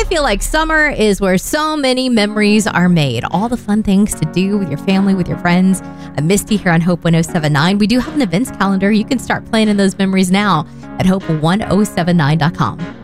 I feel like summer is where so many memories are made. All the fun things to do with your family, with your friends. I'm Misty here on Hope 1079. We do have an events calendar. You can start planning those memories now at hope1079.com.